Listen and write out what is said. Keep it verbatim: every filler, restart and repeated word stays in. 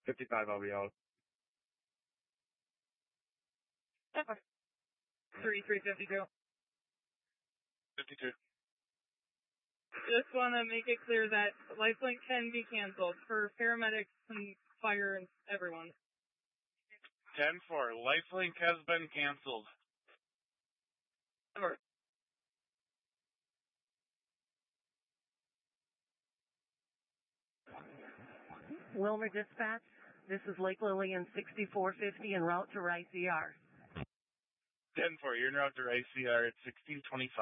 fifty-five, I'll be out. three three fifty-two. fifty-two. Just want to make it clear that Lifelink can be canceled for paramedics and fire and everyone. ten four, Lifelink has been canceled. Over. Wilmer Dispatch, this is Lake Lillian sixty-four fifty en route to I C R. ten four, you're en route to I C R at sixteen twenty-five.